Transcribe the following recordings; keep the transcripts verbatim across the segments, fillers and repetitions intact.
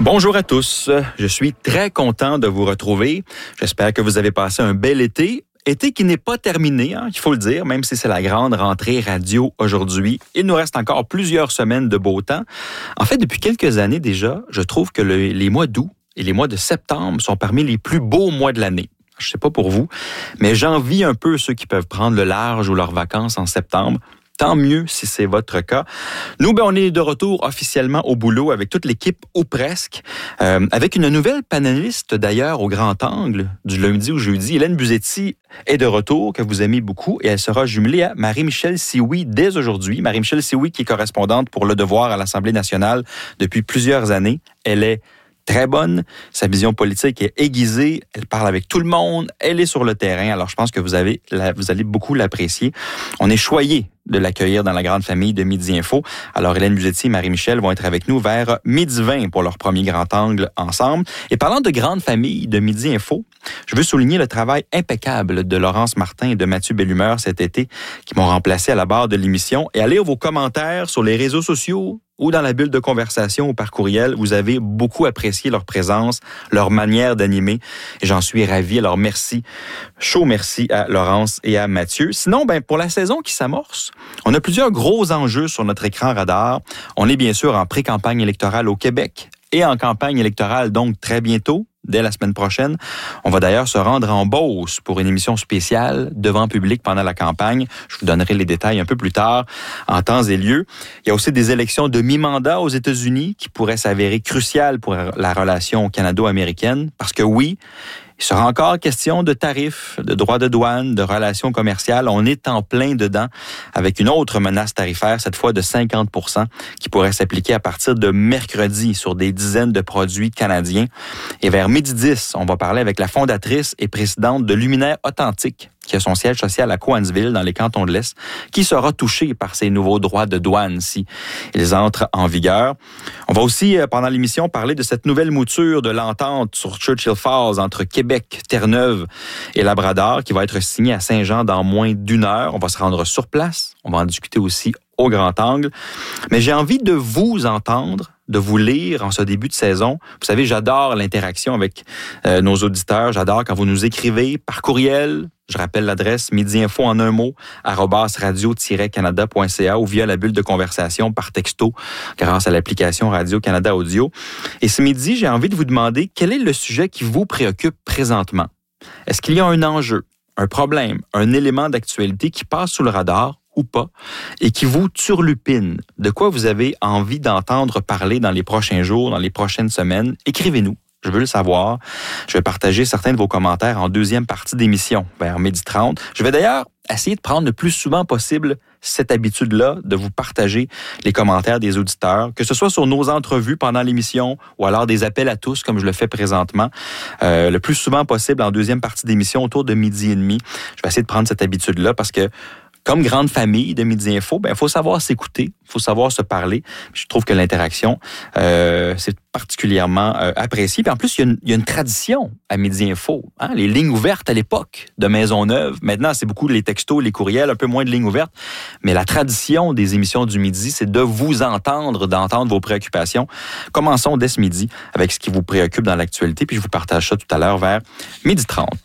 Bonjour à tous, je suis très content de vous retrouver. J'espère que vous avez passé un bel été. Été qui n'est pas terminé, hein, il faut le dire, même si c'est la grande rentrée radio aujourd'hui. Il nous reste encore plusieurs semaines de beau temps. En fait, depuis quelques années déjà, je trouve que le, les mois d'août et les mois de septembre sont parmi les plus beaux mois de l'année. Je sais pas pour vous, mais j'envie un peu ceux qui peuvent prendre le large ou leurs vacances en septembre. Tant mieux si c'est votre cas. Nous, ben, on est de retour officiellement au boulot avec toute l'équipe, ou presque, euh, avec une nouvelle panéliste d'ailleurs au grand angle du lundi au jeudi. Hélène Buzetti est de retour, que vous aimez beaucoup, et elle sera jumelée à Marie-Michèle Sioui dès aujourd'hui. Marie-Michèle Sioui qui est correspondante pour Le Devoir à l'Assemblée nationale depuis plusieurs années. Elle est très bonne, sa vision politique est aiguisée, elle parle avec tout le monde, elle est sur le terrain, alors je pense que vous avez, vous allez beaucoup l'apprécier. On est choyés de l'accueillir dans la grande famille de Midi Info. Alors Hélène Buzetti et Marie-Michèle vont être avec nous vers midi vingt pour leur premier grand angle ensemble. Et parlant de grande famille de Midi Info, je veux souligner le travail impeccable de Laurence Martin et de Mathieu Bellumeur cet été qui m'ont remplacé à la barre de l'émission. Et à lire vos commentaires sur les réseaux sociaux ou dans la bulle de conversation ou par courriel, vous avez beaucoup apprécié leur présence, leur manière d'animer. Et j'en suis ravi. Alors merci, chaud merci à Laurence et à Mathieu. Sinon, ben pour la saison qui s'amorce, on a plusieurs gros enjeux sur notre écran radar. On est bien sûr en pré-campagne électorale au Québec et en campagne électorale donc très bientôt, dès la semaine prochaine. On va d'ailleurs se rendre en Beauce pour une émission spéciale devant public pendant la campagne. Je vous donnerai les détails un peu plus tard, en temps et lieu. Il y a aussi des élections de mi-mandat aux États-Unis qui pourraient s'avérer cruciales pour la relation canado-américaine. Parce que oui, il sera encore question de tarifs, de droits de douane, de relations commerciales. On est en plein dedans avec une autre menace tarifaire, cette fois de cinquante pour cent, qui pourrait s'appliquer à partir de mercredi sur des dizaines de produits canadiens. Et vers midi dix, on va parler avec la fondatrice et présidente de Luminaire Authentique, qui a son siège social à Cowansville, dans les cantons de l'Est, qui sera touché par ces nouveaux droits de douane si ils entrent en vigueur. On va aussi, pendant l'émission, parler de cette nouvelle mouture de l'entente sur Churchill Falls entre Québec, Terre-Neuve et Labrador, qui va être signée à Saint-Jean dans moins d'une heure. On va se rendre sur place. On va en discuter aussi au grand angle. Mais j'ai envie de vous entendre, de vous lire en ce début de saison. Vous savez, j'adore l'interaction avec euh, nos auditeurs. J'adore quand vous nous écrivez par courriel. Je rappelle l'adresse midiinfo en un mot, arobase radio tiret canada point c a ou via la bulle de conversation par texto grâce à l'application Radio-Canada Audio. Et ce midi, j'ai envie de vous demander quel est le sujet qui vous préoccupe présentement. Est-ce qu'il y a un enjeu, un problème, un élément d'actualité qui passe sous le radar ou pas, et qui vous turlupine? De quoi vous avez envie d'entendre parler dans les prochains jours, dans les prochaines semaines? Écrivez-nous. Je veux le savoir. Je vais partager certains de vos commentaires en deuxième partie d'émission, vers midi trente. Je vais d'ailleurs essayer de prendre le plus souvent possible cette habitude-là de vous partager les commentaires des auditeurs, que ce soit sur nos entrevues pendant l'émission ou alors des appels à tous, comme je le fais présentement, euh, le plus souvent possible en deuxième partie d'émission, autour de midi et demi. Je vais essayer de prendre cette habitude-là parce que comme grande famille de Midi Info, ben, il faut savoir s'écouter, il faut savoir se parler. Je trouve que l'interaction, euh, c'est particulièrement euh, apprécié. Puis en plus, il y, a une, il y a une tradition à Midi Info. Hein? Les lignes ouvertes à l'époque de Maisonneuve. Maintenant, c'est beaucoup les textos, les courriels, un peu moins de lignes ouvertes. Mais la tradition des émissions du midi, c'est de vous entendre, d'entendre vos préoccupations. Commençons dès ce midi avec ce qui vous préoccupe dans l'actualité. Puis je vous partage ça tout à l'heure vers midi trente.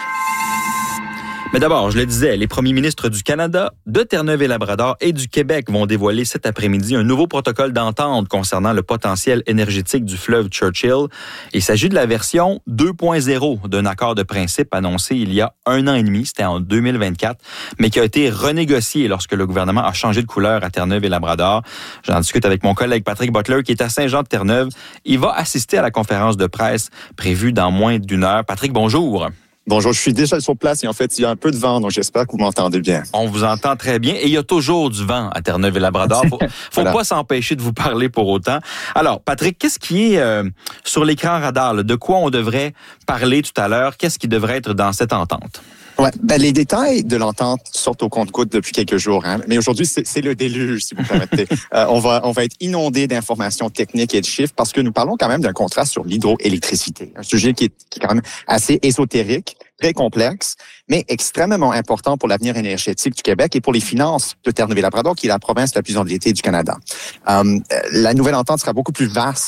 Mais d'abord, je le disais, les premiers ministres du Canada, de Terre-Neuve et Labrador et du Québec vont dévoiler cet après-midi un nouveau protocole d'entente concernant le potentiel énergétique du fleuve Churchill. Il s'agit de la version deux point zéro d'un accord de principe annoncé il y a un an et demi, c'était en deux mille vingt-quatre, mais qui a été renégocié lorsque le gouvernement a changé de couleur à Terre-Neuve et Labrador. J'en discute avec mon collègue Patrick Butler qui est à Saint-Jean-de-Terre-Neuve. Il va assister à la conférence de presse prévue dans moins d'une heure. Patrick, bonjour. Bonjour, je suis déjà sur place et en fait, il y a un peu de vent, donc j'espère que vous m'entendez bien. On vous entend très bien et il y a toujours du vent à Terre-Neuve et Labrador. Faut, faut voilà. pas s'empêcher de vous parler pour autant. Alors, Patrick, qu'est-ce qui est euh, sur l'écran radar? Là? De quoi on devrait parler tout à l'heure? Qu'est-ce qui devrait être dans cette entente? Ouais, ben les détails de l'entente sortent au compte-gouttes depuis quelques jours, hein. Mais aujourd'hui, c'est, c'est le déluge, si vous permettez. euh, on va, on va être inondé d'informations techniques et de chiffres parce que nous parlons quand même d'un contrat sur l'hydroélectricité, un sujet qui est, qui est quand même assez ésotérique, très complexe, mais extrêmement important pour l'avenir énergétique du Québec et pour les finances de Terre-Neuve-et-Labrador, qui est la province la plus endettée du Canada. Euh, la nouvelle entente sera beaucoup plus vaste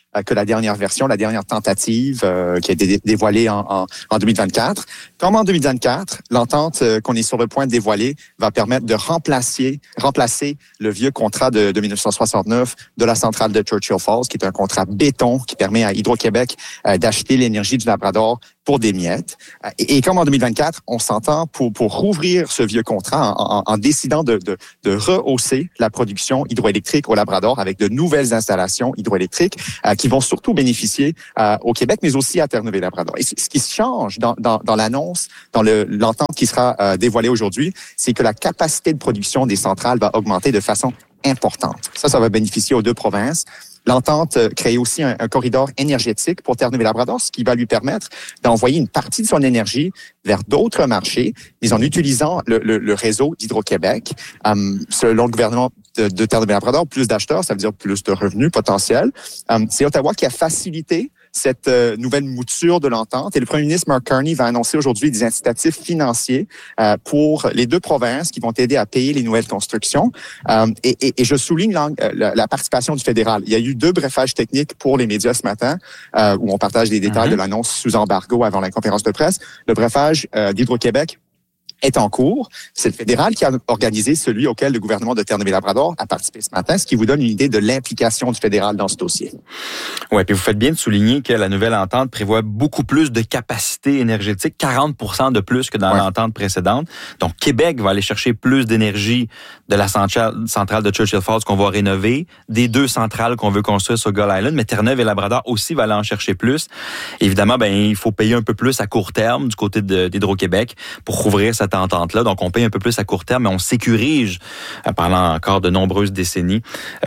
euh, que la dernière version, la dernière tentative euh, qui a été dé- dévoilée en, en, en deux mille vingt-quatre. Comme en deux mille vingt-quatre, l'entente euh, qu'on est sur le point de dévoiler va permettre de remplacer, remplacer le vieux contrat de, de dix-neuf cent soixante-neuf de la centrale de Churchill Falls, qui est un contrat béton qui permet à Hydro-Québec euh, d'acheter l'énergie du Labrador pour des miettes. Et, et comme en deux mille vingt-quatre, on s'entend pour, pour rouvrir ce vieux contrat en, en, en décidant de, de, de rehausser la production hydroélectrique au Labrador avec de nouvelles installations hydroélectriques euh, qui vont surtout bénéficier euh, au Québec, mais aussi à Terre-Neuve-et-Labrador. Et ce qui change dans, dans, dans l'annonce, dans le, l'entente qui sera euh, dévoilée aujourd'hui, c'est que la capacité de production des centrales va augmenter de façon importante. Ça, ça va bénéficier aux deux provinces. L'entente crée aussi un, un corridor énergétique pour Terre-Neuve-et-Labrador, ce qui va lui permettre d'envoyer une partie de son énergie vers d'autres marchés, mais en utilisant le, le, le réseau d'Hydro-Québec. Um, selon le gouvernement de, de Terre-Neuve-et-Labrador, plus d'acheteurs, ça veut dire plus de revenus potentiels. Um, c'est Ottawa qui a facilité cette euh, nouvelle mouture de l'entente. Et le premier ministre Mark Carney va annoncer aujourd'hui des incitatifs financiers euh, pour les deux provinces qui vont aider à payer les nouvelles constructions. Euh, et, et, et je souligne la, la, la participation du fédéral. Il y a eu deux briefages techniques pour les médias ce matin euh, où on partage les détails mm-hmm. de l'annonce sous embargo avant la conférence de presse. Le briefage euh, d'Hydro-Québec est en cours. C'est le fédéral qui a organisé celui auquel le gouvernement de Terre-Neuve-et-Labrador a participé ce matin, ce qui vous donne une idée de l'implication du fédéral dans ce dossier. Oui, puis vous faites bien de souligner que la nouvelle entente prévoit beaucoup plus de capacité énergétique, quarante pour cent de plus que dans ouais. l'entente précédente. Donc, Québec va aller chercher plus d'énergie de la centrale de Churchill Falls qu'on va rénover, des deux centrales qu'on veut construire sur Gull Island, mais Terre-Neuve-et-Labrador aussi va aller en chercher plus. Évidemment, ben il faut payer un peu plus à court terme du côté de, d'Hydro-Québec pour rouvrir cette entente-là. Donc, on paye un peu plus à court terme, mais on sécurise, pendant encore de nombreuses décennies,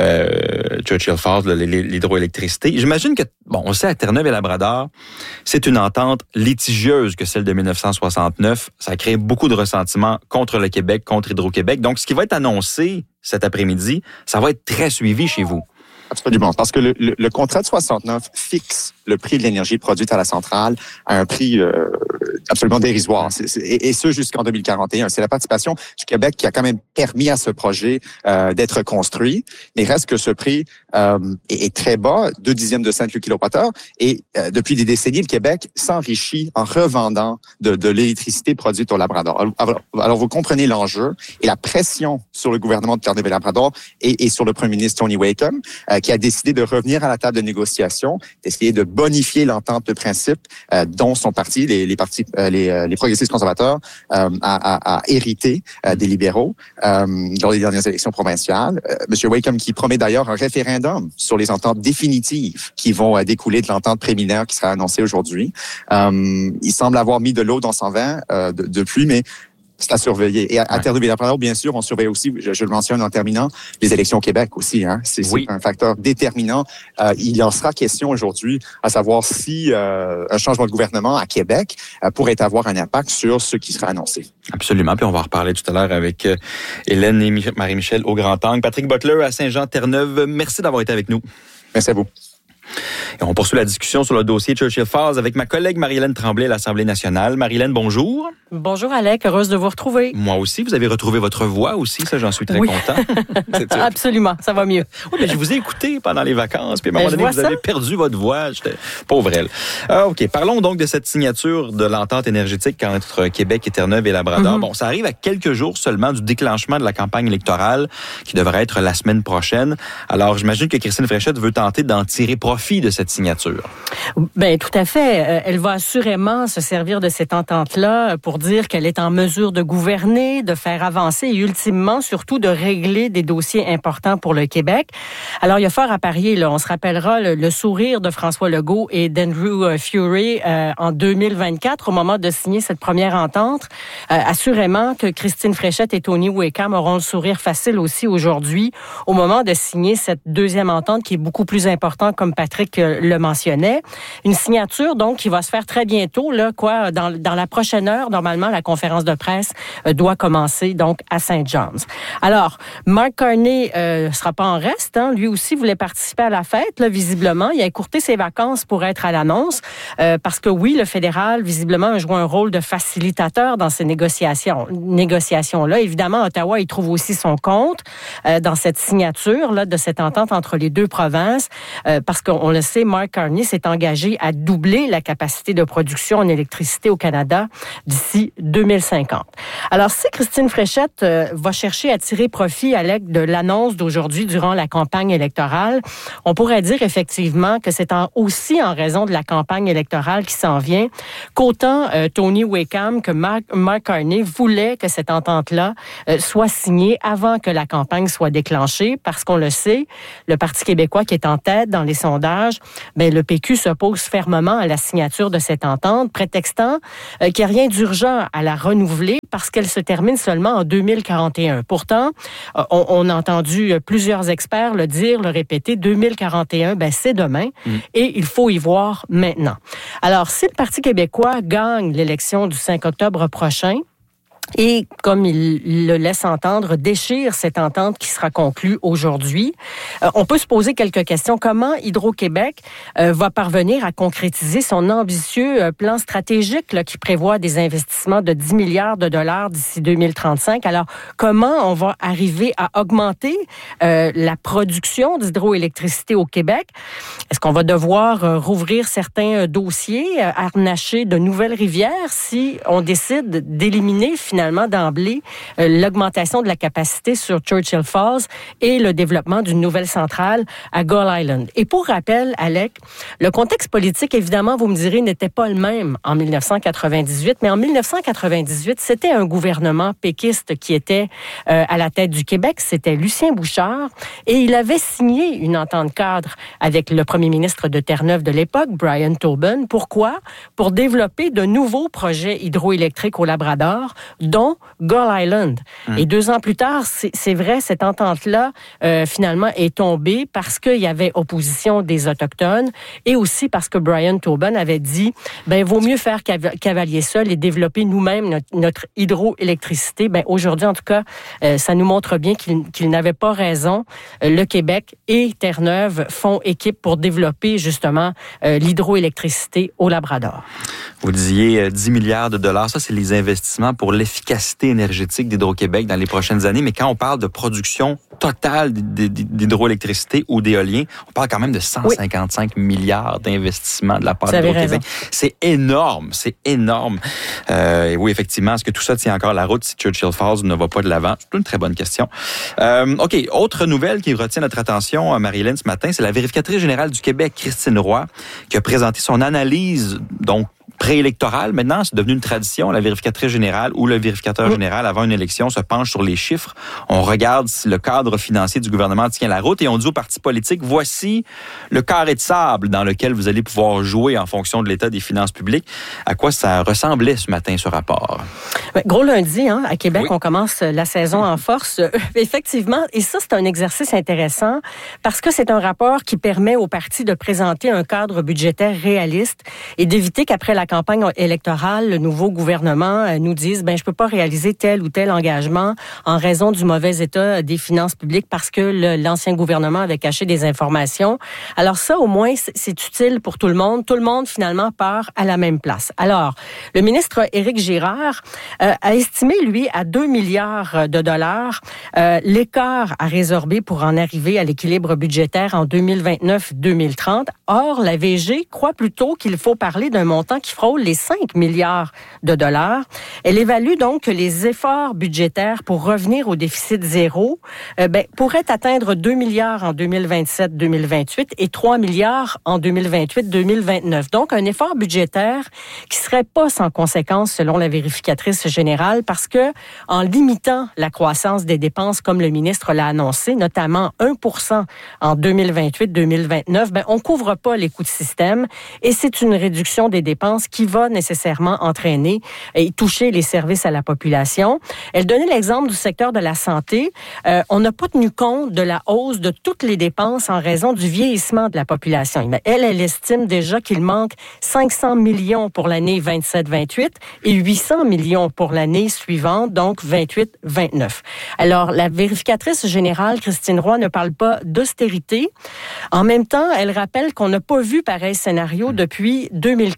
euh, Churchill Falls, l'hydroélectricité. J'imagine que, bon, on sait à Terre-Neuve-et-Labrador, c'est une entente litigieuse que celle de dix-neuf cent soixante-neuf. Ça crée beaucoup de ressentiments contre le Québec, contre Hydro-Québec. Donc, ce qui va être annoncé cet après-midi, ça va être très suivi chez vous. Absolument, parce que le, le, le contrat de soixante-neuf fixe le prix de l'énergie produite à la centrale à un prix euh, absolument dérisoire, c'est, c'est, et, et ce jusqu'en deux mille quarante et un. C'est la participation du Québec qui a quand même permis à ce projet euh, d'être construit, mais reste que ce prix euh, est, est très bas, deux dixièmes de cent le kilowattheure, et euh, depuis des décennies, le Québec s'enrichit en revendant de, de l'électricité produite au Labrador. Alors, alors, vous comprenez l'enjeu et la pression sur le gouvernement de Terre-Neuve-et-Labrador et, et sur le premier ministre Tony Wakeham, euh, qui a décidé de revenir à la table de négociation, d'essayer de bonifier l'entente de principe euh, dont son parti, les, les partis, euh, les, euh, les progressistes conservateurs, euh, a, a, a hérité euh, des libéraux euh, dans les dernières élections provinciales. Euh, Monsieur Wakeham qui promet d'ailleurs un référendum sur les ententes définitives qui vont euh, découler de l'entente préliminaire qui sera annoncée aujourd'hui. Euh, il semble avoir mis de l'eau dans son vin euh, de, depuis, mais c'est à surveiller. Et à, à Terre-Neuve-et-Labrador, bien sûr, on surveille aussi, je, je le mentionne en terminant, les élections au Québec aussi. Hein. C'est, oui. c'est un facteur déterminant. Euh, il en sera question aujourd'hui à savoir si euh, un changement de gouvernement à Québec euh, pourrait avoir un impact sur ce qui sera annoncé. Absolument. Puis on va en reparler tout à l'heure avec euh, Hélène et Marie-Michel au Grand Angle. Patrick Butler à Saint-Jean-Terre-Neuve, merci d'avoir été avec nous. Merci à vous. Et on poursuit la discussion sur le dossier Churchill Falls avec ma collègue Marie-Hélène Tremblay à l'Assemblée nationale. Marie-Hélène, bonjour. Bonjour Alec, heureuse de vous retrouver. Moi aussi, vous avez retrouvé votre voix aussi, ça j'en suis très oui. content. Absolument, ça va mieux. Oui, mais je vous ai écouté pendant les vacances, puis à un moment ben, donné, vous ça. avez perdu votre voix. J'étais pauvre elle. Ah, OK, parlons donc de cette signature de l'entente énergétique entre Québec et Terre-Neuve et Labrador. Mm-hmm. Bon, ça arrive à quelques jours seulement du déclenchement de la campagne électorale qui devrait être la semaine prochaine. Alors, j'imagine que Christine Fréchette veut tenter d'en tirer profit de cette signature. Ben tout à fait. Elle va assurément se servir de cette entente-là pour dire qu'elle est en mesure de gouverner, de faire avancer et ultimement, surtout, de régler des dossiers importants pour le Québec. Alors, il y a fort à parier. Là. On se rappellera le, le sourire de François Legault et d'Andrew Furey euh, en deux mille vingt-quatre au moment de signer cette première entente. Euh, assurément que Christine Fréchette et Tony Wakeham auront le sourire facile aussi aujourd'hui au moment de signer cette deuxième entente qui est beaucoup plus importante, comme Patrick le mentionnait. Une signature, donc, qui va se faire très bientôt, là, quoi, dans, dans la prochaine heure, normalement, la conférence de presse euh, doit commencer, donc, à Saint John's. Alors, Mark Carney euh, sera pas en reste, hein. Lui aussi voulait participer à la fête, là, visiblement. Il a écourté ses vacances pour être à l'annonce, euh, parce que oui, le fédéral, visiblement, a joué un rôle de facilitateur dans ces négociations, négociations-là. Évidemment, Ottawa, il trouve aussi son compte euh, dans cette signature, là, de cette entente entre les deux provinces, euh, parce que on le sait, Mark Carney s'est engagé à doubler la capacité de production en électricité au Canada d'ici deux mille cinquante. Alors, si Christine Fréchette euh, va chercher à tirer profit, Alec, de l'annonce d'aujourd'hui durant la campagne électorale, on pourrait dire effectivement que c'est en, aussi en raison de la campagne électorale qui s'en vient qu'autant euh, Tony Wakeham que Mark, Mark Carney voulaient que cette entente-là euh, soit signée avant que la campagne soit déclenchée, parce qu'on le sait, le Parti québécois qui est en tête dans les sondages, bien, le P Q s'oppose fermement à la signature de cette entente, prétextant euh, qu'il n'y a rien d'urgent à la renouveler parce qu'elle se termine seulement en deux mille quarante et un. Pourtant, euh, on, on a entendu plusieurs experts le dire, le répéter, deux mille quarante et un, ben, c'est demain mmh. et il faut y voir maintenant. Alors, si le Parti québécois gagne l'élection du cinq octobre prochain, et, comme il le laisse entendre, déchire cette entente qui sera conclue aujourd'hui. Euh, on peut se poser quelques questions. Comment Hydro-Québec euh, va parvenir à concrétiser son ambitieux euh, plan stratégique là, qui prévoit des investissements de dix milliards de dollars d'ici deux mille trente-cinq? Alors, comment on va arriver à augmenter euh, la production d'hydroélectricité au Québec? Est-ce qu'on va devoir euh, rouvrir certains euh, dossiers, euh, harnacher de nouvelles rivières si on décide d'éliminer finalement finalement d'emblée euh, l'augmentation de la capacité sur Churchill Falls et le développement d'une nouvelle centrale à Gull Island. Et pour rappel, Alec, le contexte politique, évidemment, vous me direz, n'était pas le même en dix-neuf cent quatre-vingt-dix-huit, mais en dix-neuf cent quatre-vingt-dix-huit, c'était un gouvernement péquiste qui était euh, à la tête du Québec, c'était Lucien Bouchard, et il avait signé une entente cadre avec le premier ministre de Terre-Neuve de l'époque, Brian Tobin. Pourquoi? Pour développer de nouveaux projets hydroélectriques au Labrador, dont Gull Island. Hum. Et deux ans plus tard, c'est, c'est vrai, cette entente-là, euh, finalement, est tombée parce qu'il y avait opposition des Autochtones et aussi parce que Brian Tobin avait dit, ben, vaut mieux faire cavalier seul et développer nous-mêmes notre, notre hydroélectricité. Ben, aujourd'hui, en tout cas, euh, ça nous montre bien qu'il, qu'il n'avait pas raison. Le Québec et Terre-Neuve font équipe pour développer, justement, euh, l'hydroélectricité au Labrador. Vous disiez euh, dix milliards de dollars. Ça, c'est les investissements pour l'efficacité énergétique d'Hydro-Québec dans les prochaines années. Mais quand on parle de production totale d'hydroélectricité ou d'éolien, on parle quand même de cent cinquante-cinq oui. milliards d'investissements de la part d'Hydro-Québec. C'est énorme, c'est énorme. Euh, et oui, effectivement, est-ce que tout ça tient encore la route si Churchill Falls ne va pas de l'avant? C'est une très bonne question. Euh, OK, autre nouvelle qui retient notre attention, Marie-Hélène, ce matin, c'est la vérificatrice générale du Québec, Christine Roy, qui a présenté son analyse, donc, préélectorale. Maintenant, c'est devenu une tradition. La vérificatrice générale ou le vérificateur oui. général, avant une élection, se penche sur les chiffres. On regarde si le cadre financier du gouvernement tient la route et on dit aux partis politiques, voici le carré de sable dans lequel vous allez pouvoir jouer en fonction de l'état des finances publiques. À quoi ça ressemblait ce matin, ce rapport? Gros lundi, hein, à Québec, oui. on commence la saison en force. Effectivement, et ça, c'est un exercice intéressant parce que c'est un rapport qui permet aux partis de présenter un cadre budgétaire réaliste et d'éviter qu'après la campagne électorale, le nouveau gouvernement nous dise, ben je peux pas réaliser tel ou tel engagement en raison du mauvais état des finances publiques parce que le, l'ancien gouvernement avait caché des informations. Alors ça, au moins, c'est, c'est utile pour tout le monde. Tout le monde, finalement, part à la même place. Alors, le ministre Éric Girard euh, a estimé, lui, à deux milliards de dollars euh, l'écart à résorber pour en arriver à l'équilibre budgétaire en deux mille vingt-neuf deux mille trente. Or, la V G croit plutôt qu'il faut parler d'un montant qui frôle les cinq milliards de dollars. Elle évalue donc que les efforts budgétaires pour revenir au déficit zéro euh, ben, pourraient atteindre deux milliards en deux mille vingt-sept deux mille vingt-huit et trois milliards en deux mille vingt-huit deux mille vingt-neuf. Donc, un effort budgétaire qui serait pas sans conséquence selon la vérificatrice générale parce que en limitant la croissance des dépenses comme le ministre l'a annoncé, notamment un pour cent en deux mille vingt-huit deux mille vingt-neuf, ben, on couvre pas les coûts de système et c'est une réduction des dépenses qui va nécessairement entraîner et toucher les services à la population. Elle donnait l'exemple du secteur de la santé. Euh, on n'a pas tenu compte de la hausse de toutes les dépenses en raison du vieillissement de la population. Mais elle, elle estime déjà qu'il manque cinq cents millions pour l'année vingt-sept vingt-huit et huit cents millions pour l'année suivante, donc vingt-huit vingt-neuf. Alors, la vérificatrice générale, Christine Roy, ne parle pas d'austérité. En même temps, elle rappelle qu'on n'a pas vu pareil scénario depuis deux mille quinze deux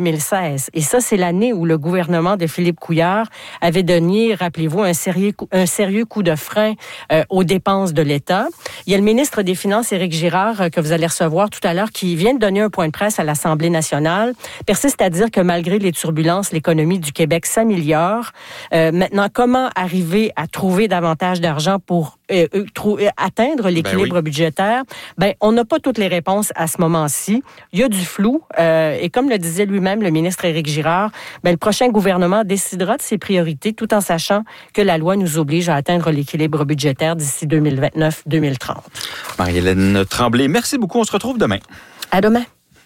mille seize. Et ça, c'est l'année où le gouvernement de Philippe Couillard avait donné, rappelez-vous, un sérieux, un sérieux coup de frein euh, aux dépenses de l'État. Il y a le ministre des Finances, Éric Girard, euh, que vous allez recevoir tout à l'heure, qui vient de donner un point de presse à l'Assemblée nationale, persiste à dire que malgré les turbulences, l'économie du Québec s'améliore. Euh, maintenant, comment arriver à trouver davantage d'argent pour euh, trou- atteindre l'équilibre ben oui. budgétaire? Ben, on n'a pas toutes les réponses à ce moment-ci. Il y a du flou. Euh, et comme le disait lui-même le ministre Éric Girard, ben, le prochain gouvernement décidera de ses priorités tout en sachant que la loi nous oblige à atteindre l'équilibre budgétaire d'ici deux mille vingt-neuf deux mille trente. Marie-Hélène Tremblay, merci beaucoup. On se retrouve demain. À demain.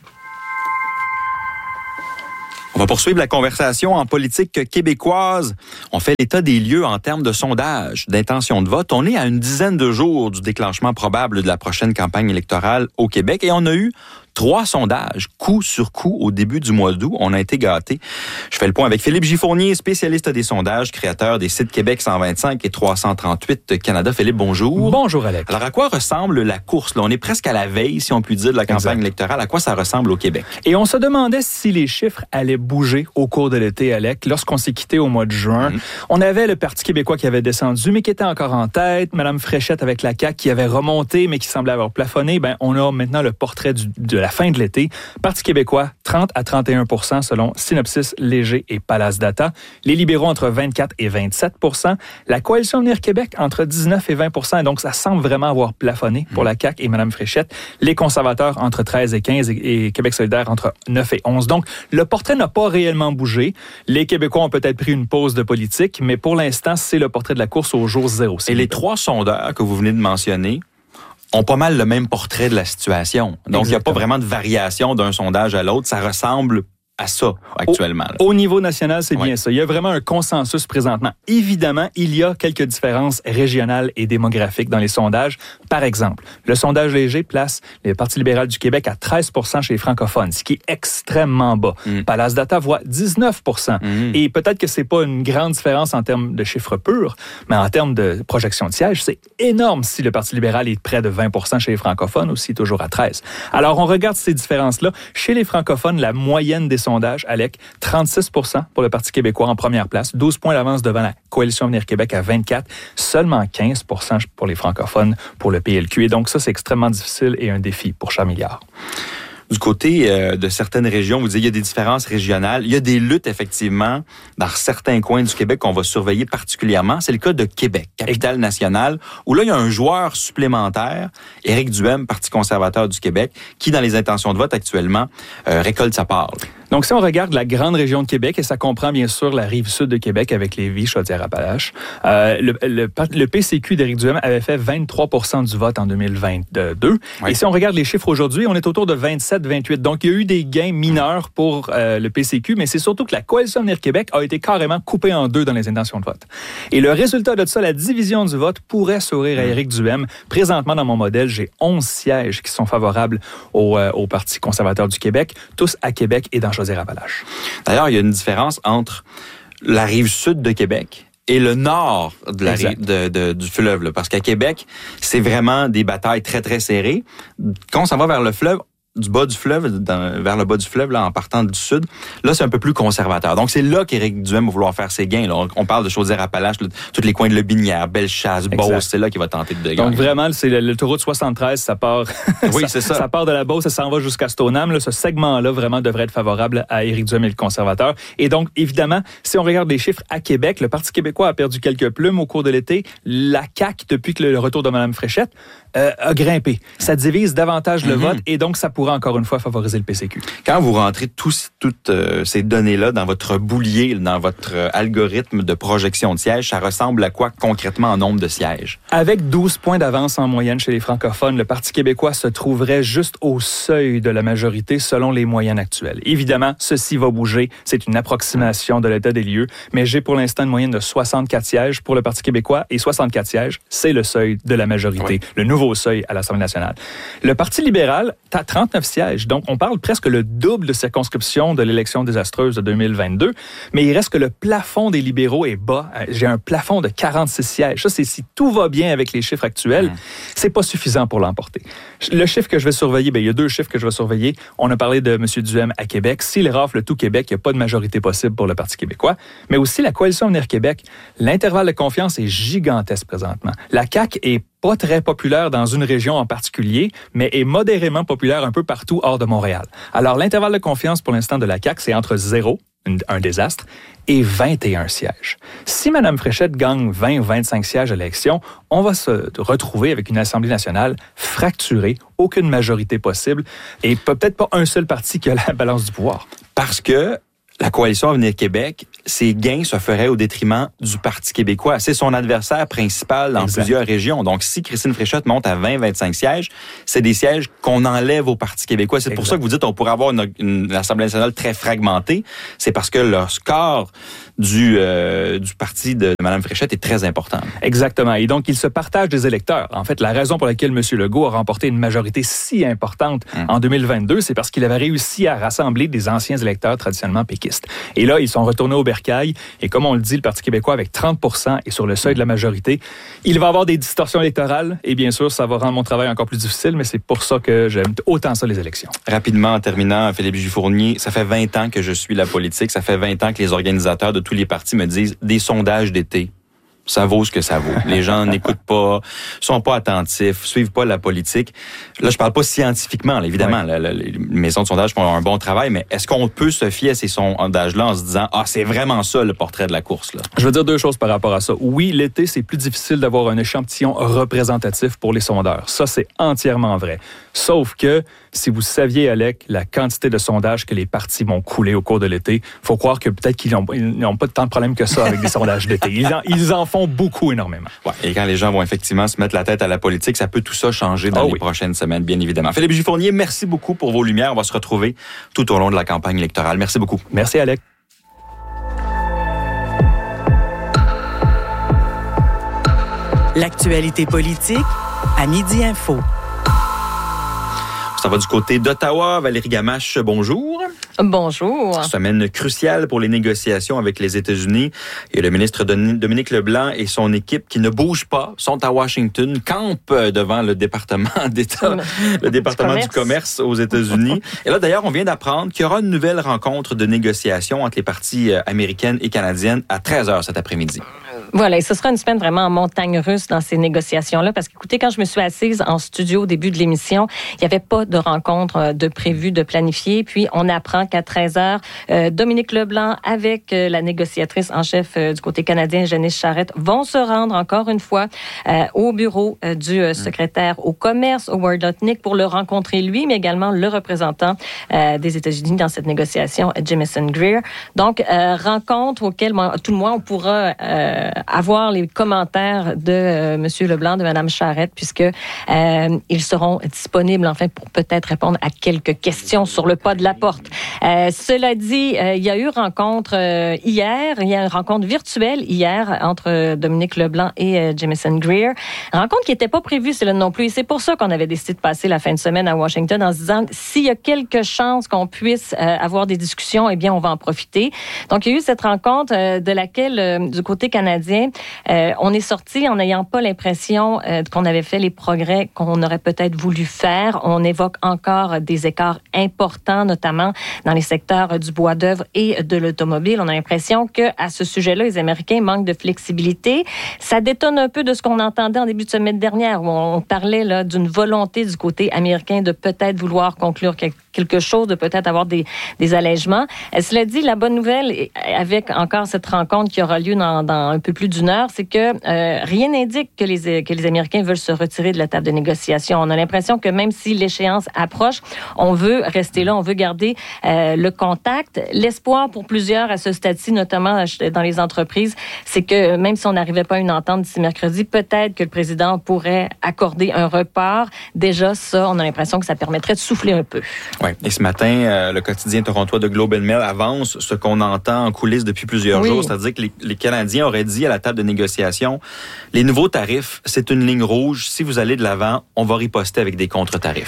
On va poursuivre la conversation en politique québécoise. On fait l'état des lieux en termes de sondage, d'intention de vote. On est à une dizaine de jours du déclenchement probable de la prochaine campagne électorale au Québec et on a eu trois sondages, coup sur coup, au début du mois d'août. On a été gâtés. Je fais le point avec Philippe Giffournier, spécialiste des sondages, créateur des sites Québec cent vingt-cinq et trois cent trente-huit Canada. Philippe, bonjour. Bonjour, Alex. Alors, à quoi ressemble la course? Là, on est presque à la veille, si on peut dire, de la campagne exact. électorale. À quoi ça ressemble au Québec? Et on se demandait si les chiffres allaient bouger au cours de l'été, Alex. Lorsqu'on s'est quitté au mois de juin, mmh. on avait le Parti québécois qui avait descendu, mais qui était encore en tête. Mme Fréchette avec la C A Q qui avait remonté, mais qui semblait avoir plafonné. Ben, on a maintenant le portrait du, de la fin de l'été. Parti québécois, trente à trente et un pour cent selon Synopsis, Léger et Palace Data. Les libéraux entre vingt-quatre et vingt-sept pour cent. La Coalition Avenir Québec entre dix-neuf et vingt pour cent. Et donc, ça semble vraiment avoir plafonné pour la C A Q et Mme Fréchette. Les conservateurs entre treize et quinze et, et Québec solidaire entre neuf et onze. Donc, le portrait n'a pas réellement bougé. Les Québécois ont peut-être pris une pause de politique, mais pour l'instant, c'est le portrait de la course au jour zéro. Et les trois sondeurs que vous venez de mentionner ont pas mal le même portrait de la situation. Donc, il n'y a pas vraiment de variation d'un sondage à l'autre. Ça ressemble à ça, actuellement. Au, au niveau national, c'est oui. bien ça. Il y a vraiment un consensus présentement. Évidemment, il y a quelques différences régionales et démographiques dans les sondages. Par exemple, le sondage Léger place le Parti libéral du Québec à treize pour cent chez les francophones, ce qui est extrêmement bas. Mm. Palace Data voit dix-neuf pour cent. Mm. Et peut-être que c'est pas une grande différence en termes de chiffres purs, mais en termes de projection de sièges, c'est énorme si le Parti libéral est près de vingt pour cent chez les francophones ou si toujours à treize. Alors, on regarde ces différences-là. Chez les francophones, la moyenne des sondage, Alec, trente-six pour cent pour le Parti québécois en première place, douze points d'avance devant la Coalition Avenir Québec à vingt-quatre, seulement quinze pour cent pour les francophones pour le P L Q. Et donc ça, c'est extrêmement difficile et un défi pour Charles Milliard. Du côté euh, de certaines régions, vous disiez, il y a des différences régionales. Il y a des luttes, effectivement, dans certains coins du Québec qu'on va surveiller particulièrement. C'est le cas de Québec, capitale nationale, où là, il y a un joueur supplémentaire, Éric Duhem, Parti conservateur du Québec, qui, dans les intentions de vote actuellement, euh, récolte sa part. Donc, si on regarde la grande région de Québec, et ça comprend bien sûr la rive sud de Québec avec Lévis, Chaudière-Appalaches, euh, le, le, le P C Q d'Éric Duhem avait fait vingt-trois pour cent du vote en deux mille vingt-deux. Oui. Et si on regarde les chiffres aujourd'hui, on est autour de vingt-sept vingt-huit. Donc, il y a eu des gains mineurs pour euh, le P C Q, mais c'est surtout que la Coalition Avenir Québec a été carrément coupée en deux dans les intentions de vote. Et le résultat de ça, la division du vote, pourrait sourire à Éric Duhem. Présentement, dans mon modèle, j'ai onze sièges qui sont favorables au, euh, au Parti conservateur du Québec, tous à Québec et dans Chaudière-Appalaches. D'ailleurs, il y a une différence entre la rive sud de Québec et le nord de la rive, de, de, du fleuve. Là, parce qu'à Québec, c'est vraiment des batailles très, très serrées. Quand on s'en va vers le fleuve, du bas du fleuve, dans, vers le bas du fleuve, là, en partant du sud, là, c'est un peu plus conservateur. Donc, c'est là qu'Éric Duhem va vouloir faire ses gains. Là. On, on parle de Chaudière-Appalaches, tous les coins de Lobinière, Bellechasse, Beauce, c'est là qu'il va tenter de gagner. Donc, vraiment, c'est l'autoroute soixante-treize, ça part, oui, c'est ça. ça part de la Beauce, ça s'en va jusqu'à Stoneham. Là, ce segment-là, vraiment, devrait être favorable à Éric Duhem et le conservateur. Et donc, évidemment, si on regarde les chiffres à Québec, le Parti québécois a perdu quelques plumes au cours de l'été. La C A Q, depuis que le retour de Mme Fréchette, euh, a grimpé. Ça divise davantage le mm-hmm. vote et donc, ça pourrait encore une fois favoriser le P C Q. Quand vous rentrez tous, toutes euh, ces données-là dans votre boulier, dans votre euh, algorithme de projection de sièges, ça ressemble à quoi concrètement en nombre de sièges? Avec douze points d'avance en moyenne chez les francophones, le Parti québécois se trouverait juste au seuil de la majorité selon les moyennes actuelles. Évidemment, ceci va bouger. C'est une approximation de l'état des lieux, mais j'ai pour l'instant une moyenne de soixante-quatre sièges pour le Parti québécois et soixante-quatre sièges, c'est le seuil de la majorité, oui. le nouveau seuil à l'Assemblée nationale. Le Parti libéral, t'as trente trente-neuf sièges. Donc, on parle presque le double de circonscription de l'élection désastreuse de deux mille vingt-deux. Mais il reste que le plafond des libéraux est bas. J'ai un plafond de quarante-six sièges. Ça, c'est si tout va bien avec les chiffres actuels, mmh. c'est pas suffisant pour l'emporter. Le chiffre que je vais surveiller, bien, il y a deux chiffres que je vais surveiller. On a parlé de M. Duhem à Québec. S'il rafle tout Québec, il n'y a pas de majorité possible pour le Parti québécois. Mais aussi, la Coalition Avenir Québec, l'intervalle de confiance est gigantesque présentement. La C A Q est pas très populaire dans une région en particulier, mais est modérément populaire un peu partout hors de Montréal. Alors, l'intervalle de confiance pour l'instant de la C A Q, c'est entre zéro, un désastre, et vingt et un sièges. Si Mme Fréchette gagne vingt ou vingt-cinq sièges à l'élection, on va se retrouver avec une Assemblée nationale fracturée, aucune majorité possible, et peut-être pas un seul parti qui a la balance du pouvoir. Parce que la Coalition Avenir Québec, ses gains se feraient au détriment du Parti québécois. C'est son adversaire principal dans exact. Plusieurs régions. Donc, si Christine Fréchette monte à vingt à vingt-cinq sièges, c'est des sièges qu'on enlève au Parti québécois. C'est exact. Pour ça que vous dites qu'on pourrait avoir une, une Assemblée nationale très fragmentée. C'est parce que le score du, euh, du parti de Mme Fréchette est très important. Exactement. Et donc, ils se partagent des électeurs. En fait, la raison pour laquelle M. Legault a remporté une majorité si importante hum. en deux mille vingt-deux, c'est parce qu'il avait réussi à rassembler des anciens électeurs traditionnellement péquistes. Et là, ils sont retournés au bercail. Et comme on le dit, le Parti québécois, avec trente pour cent et sur le seuil de la majorité, il va avoir des distorsions électorales. Et bien sûr, ça va rendre mon travail encore plus difficile, mais c'est pour ça que j'aime autant ça, les élections. Rapidement, en terminant, Philippe Gifournier, ça fait vingt ans que je suis la politique. Ça fait vingt ans que les organisateurs de tous les partis me disent des sondages d'été. Ça vaut ce que ça vaut. Les gens n'écoutent pas, sont pas attentifs, suivent pas la politique. Là, je parle pas scientifiquement, là, évidemment. Oui. La, la, les maisons de sondage font un bon travail, mais est-ce qu'on peut se fier à ces sondages-là en se disant « Ah, c'est vraiment ça le portrait de la course », là? Je veux dire deux choses par rapport à ça. Oui, l'été, c'est plus difficile d'avoir un échantillon représentatif pour les sondeurs. Ça, c'est entièrement vrai. Sauf que, si vous saviez, Alec, la quantité de sondages que les partis vont couler au cours de l'été, faut croire que peut-être qu'ils n'ont pas tant de problèmes que ça avec des sondages d'été. Ils en, ils en font beaucoup, énormément. Ouais, et quand les gens vont effectivement se mettre la tête à la politique, ça peut tout ça changer dans oh, les oui. prochaines semaines, bien évidemment. Philippe Gifournier, merci beaucoup pour vos lumières. On va se retrouver tout au long de la campagne électorale. Merci beaucoup. Merci, Alec. L'actualité politique à Midi Info. Ça va du côté d'Ottawa. Valérie Gamache, bonjour. Bonjour. Semaine cruciale pour les négociations avec les États-Unis. Et le ministre Dominique Leblanc et son équipe qui ne bougent pas, sont à Washington, campent devant le département d'État, le département du commerce. du commerce aux États-Unis. Et là, d'ailleurs, on vient d'apprendre qu'il y aura une nouvelle rencontre de négociation entre les parties américaines et canadiennes à treize heures cet après-midi. Voilà, et ce sera une semaine vraiment en montagne russe dans ces négociations-là, parce qu'écoutez, quand je me suis assise en studio au début de l'émission, il n'y avait pas de rencontre de prévue, de planifiée, puis on apprend qu'à treize heures, euh, Dominique Leblanc avec euh, la négociatrice en chef euh, du côté canadien, Janice Charette, vont se rendre encore une fois euh, au bureau euh, du euh, secrétaire au commerce, Howard Lutnick, pour le rencontrer lui, mais également le représentant euh, des États-Unis dans cette négociation, Jamieson Greer. Donc, euh, rencontre auquel, tout le moins, on pourra euh, avoir les commentaires de euh, M. Leblanc, de Mme Charette, puisque euh, ils seront disponibles, enfin, pour peut-être répondre à quelques questions sur le pas de la porte. Euh, cela dit, euh, il y a eu rencontre euh, hier, il y a une rencontre virtuelle hier entre euh, Dominique Leblanc et euh, Jamieson Greer. Rencontre qui n'était pas prévue, c'est là non plus. Et c'est pour ça qu'on avait décidé de passer la fin de semaine à Washington en se disant, s'il y a quelque chance qu'on puisse euh, avoir des discussions, eh bien, on va en profiter. Donc, il y a eu cette rencontre euh, de laquelle, euh, du côté canadien, euh, on est sorti en n'ayant pas l'impression euh, qu'on avait fait les progrès qu'on aurait peut-être voulu faire. On évoque encore des écarts importants, notamment dans les secteurs du bois d'œuvre et de l'automobile. On a l'impression qu'à ce sujet-là, les Américains manquent de flexibilité. Ça détonne un peu de ce qu'on entendait en début de semaine dernière, où on parlait là, d'une volonté du côté américain de peut-être vouloir conclure quelque chose, de peut-être avoir des, des allègements. Cela dit, la bonne nouvelle, avec encore cette rencontre qui aura lieu dans, dans un peu plus d'une heure, c'est que euh, rien n'indique que les, que les Américains veulent se retirer de la table de négociation. On a l'impression que même si l'échéance approche, on veut rester là, on veut garder euh, le contact. L'espoir pour plusieurs à ce stade-ci, notamment dans les entreprises, c'est que même si on n'arrivait pas à une entente d'ici mercredi, peut-être que le président pourrait accorder un report. Déjà, ça, on a l'impression que ça permettrait de souffler un peu. Oui. Et ce matin, euh, le quotidien torontois de Globe and Mail avance ce qu'on entend en coulisses depuis plusieurs oui. jours, c'est-à-dire que les, les Canadiens auraient dit à la table de négociation, les nouveaux tarifs, c'est une ligne rouge. Si vous allez de l'avant, on va riposter avec des contre-tarifs.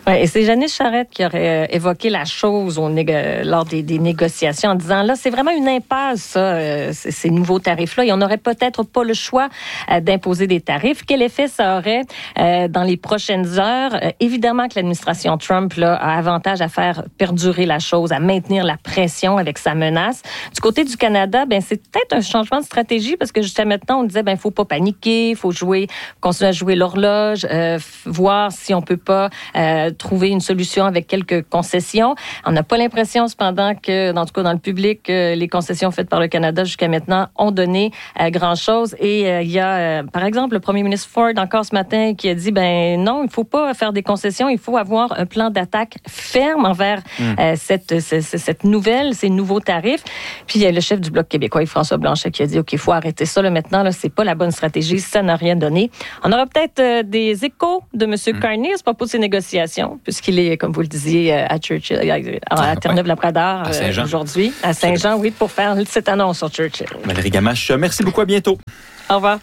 Ouais, et c'est Janice Charette qui aurait évoqué la chose au négo- lors des, des négociations en disant, là, c'est vraiment une impasse, ça, euh, ces nouveaux tarifs-là, et on n'aurait peut-être pas le choix euh, d'imposer des tarifs. Quel effet ça aurait euh, dans les prochaines heures? Euh, évidemment que l'administration Trump là, a avantage à faire perdurer la chose, à maintenir la pression avec sa menace. Du côté du Canada, ben c'est peut-être un changement de stratégie parce que jusqu'à maintenant, on disait, ben faut pas paniquer, il faut jouer, continuer à jouer l'horloge, euh, voir si on peut pas euh, trouver une solution avec quelques concessions. On n'a pas l'impression, cependant, que, en tout cas dans le public, que les concessions faites par le Canada jusqu'à maintenant ont donné euh, grand-chose. Et euh, il y a, euh, par exemple, le premier ministre Ford, encore ce matin, qui a dit, ben non, il faut pas faire des concessions, il faut avoir un plan d'attaque ferme envers mmh. euh, cette, cette, cette nouvelle, ces nouveaux tarifs. Puis il y a le chef du Bloc québécois, François Blanchet, qui a dit, OK, il faut arrêter ça là, maintenant, là, c'est pas la bonne stratégie, ça n'a rien donné. On aura peut-être euh, des échos de M. Mmh. Carney à propos de ces négociations, puisqu'il est, comme vous le disiez, à Churchill, à Terre-Neuve-Labrador euh, aujourd'hui, à Saint-Jean, oui, pour faire cette annonce sur Churchill. Valérie Gamache, merci beaucoup, à bientôt. Au revoir.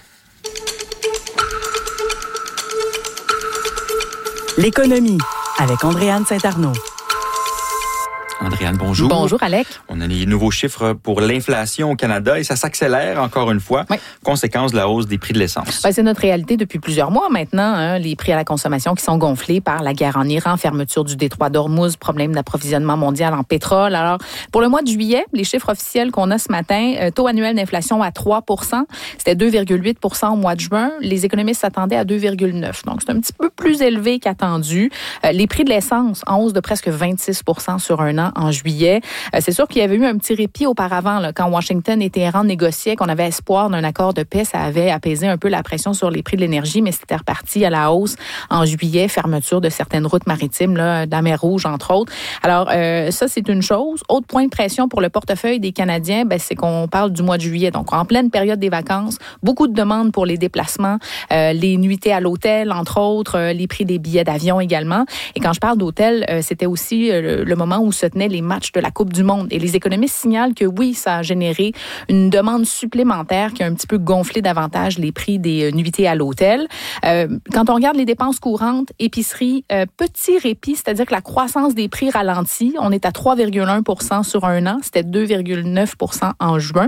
L'économie, avec Andréane Saint-Arnaud. Andréane, bonjour. Bonjour, Alec. On a les nouveaux chiffres pour l'inflation au Canada et ça s'accélère encore une fois, oui. Conséquence de la hausse des prix de l'essence. Ben, c'est notre réalité depuis plusieurs mois maintenant, hein, les prix à la consommation qui sont gonflés par la guerre en Iran, fermeture du détroit d'Ormuz, problème d'approvisionnement mondial en pétrole. Alors, pour le mois de juillet, les chiffres officiels qu'on a ce matin, euh, taux annuel d'inflation à trois pour cent, c'était deux virgule huit pour cent au mois de juin. Les économistes s'attendaient à deux virgule neuf. Donc, c'est un petit peu plus élevé qu'attendu. Euh, les prix de l'essence en hausse de presque vingt-six pour cent sur un an en juillet. Euh, c'est sûr qu'il y avait eu un petit répit auparavant, là, quand Washington et Téhéran négociaient, qu'on avait espoir d'un accord de paix. Ça avait apaisé un peu la pression sur les prix de l'énergie, mais c'était reparti à la hausse en juillet, fermeture de certaines routes maritimes, là, de la mer Rouge, entre autres. Alors, euh, ça, c'est une chose. Autre point de pression pour le portefeuille des Canadiens, ben, c'est qu'on parle du mois de juillet. Donc, en pleine période des vacances, beaucoup de demandes pour les déplacements, euh, les nuitées à l'hôtel, entre autres, euh, les prix des billets d'avion également. Et quand je parle d'hôtel, euh, c'était aussi euh, le moment où se tenaient les matchs de la Coupe du Monde. Et les économistes signalent que oui, ça a généré une demande supplémentaire qui a un petit peu gonflé davantage les prix des nuitées à l'hôtel. Euh, quand on regarde les dépenses courantes, épicerie, euh, petit répit, c'est-à-dire que la croissance des prix ralentit. On est à trois virgule un pour cent sur un an. C'était deux virgule neuf pour cent en juin.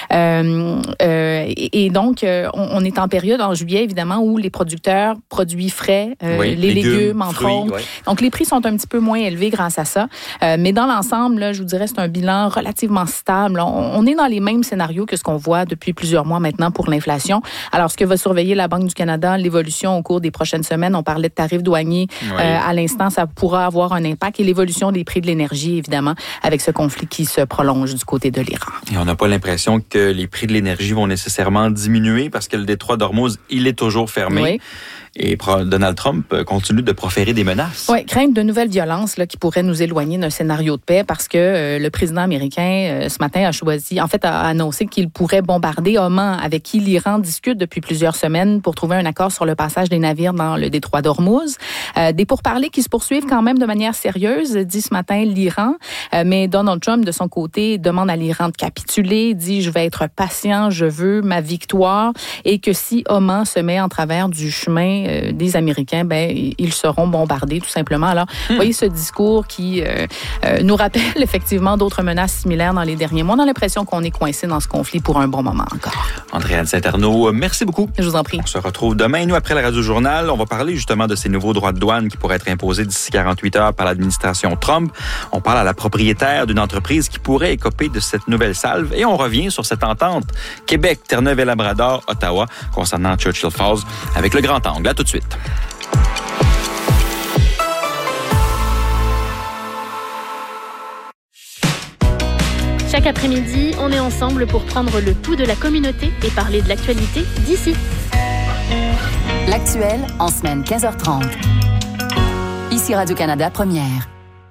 Euh, euh, et, et donc, euh, on, on est en période en juillet, évidemment, où les producteurs, produits frais, euh, oui, les légumes, légumes entre fruits, autres. Oui. Donc, les prix sont un petit peu moins élevés grâce à ça. Euh, mais dans l'ensemble, là, je vous dirais, c'est un bilan relativement stable. On, on est dans les mêmes scénarios que ce qu'on voit depuis plusieurs mois maintenant pour l'inflation. Alors, ce que va surveiller la Banque du Canada, l'évolution au cours des prochaines semaines, on parlait de tarifs douaniers oui. euh, à l'instant, ça pourra avoir un impact, et l'évolution des prix de l'énergie, évidemment, avec ce conflit qui se prolonge du côté de l'Iran. Et on n'a pas l'impression que les prix de l'énergie vont nécessairement diminuer parce que le détroit d'Ormuz, il est toujours fermé. Oui. Et Donald Trump continue de proférer des menaces. Oui, crainte de nouvelles violences là, qui pourraient nous éloigner d'un scénario de paix parce que euh, le président américain, euh, ce matin, a choisi, en fait, a annoncé qu'il pourrait bombarder Oman, avec qui l'Iran discute depuis plusieurs semaines pour trouver un accord sur le passage des navires dans le détroit d'Ormuz. Euh, des pourparlers qui se poursuivent quand même de manière sérieuse, dit ce matin l'Iran. Euh, mais Donald Trump, de son côté, demande à l'Iran de capituler, dit « Je vais être patient, je veux ma victoire » et que si Oman se met en travers du chemin Euh, des Américains, ben ils seront bombardés tout simplement. Alors, vous hmm. voyez ce discours qui euh, euh, nous rappelle effectivement d'autres menaces similaires dans les derniers mois. On a l'impression qu'on est coincé dans ce conflit pour un bon moment encore. Andréane Saint-Arnaud, merci beaucoup. Je vous en prie. On se retrouve demain. Nous, après la Radio-Journal, on va parler justement de ces nouveaux droits de douane qui pourraient être imposés d'ici quarante-huit heures par l'administration Trump. On parle à la propriétaire d'une entreprise qui pourrait écoper de cette nouvelle salve et on revient sur cette entente Québec, Terre-Neuve-et-Labrador, Ottawa concernant Churchill Falls avec le grand angle. À tout de suite. Chaque après-midi, on est ensemble pour prendre le pouls de la communauté et parler de l'actualité d'ici. L'actuel en semaine quinze heures trente. Ici Radio-Canada Première.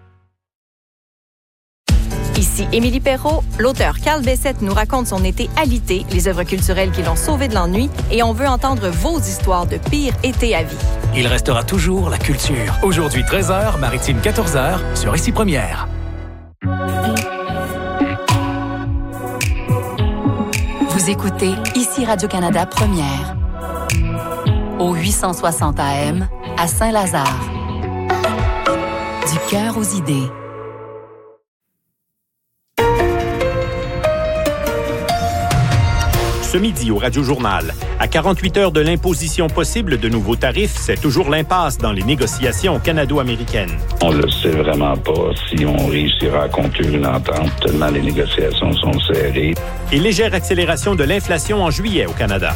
Ici Émilie Perrault. L'auteur Carl Bessette nous raconte son été alité, les œuvres culturelles qui l'ont sauvé de l'ennui, et on veut entendre vos histoires de pire été à vie. Il restera toujours la culture. Aujourd'hui treize heures, Maritime quatorze heures, sur Ici Première. Vous écoutez Ici Radio-Canada Première. Au huit cent soixante A M, à Saint-Lazare. cœur aux idées. Ce midi au Radio-Journal, à quarante-huit heures de l'imposition possible de nouveaux tarifs, c'est toujours l'impasse dans les négociations canado-américaines. On ne sait vraiment pas si on réussira à conclure une entente, tellement les négociations sont serrées. Et légère accélération de l'inflation en juillet au Canada.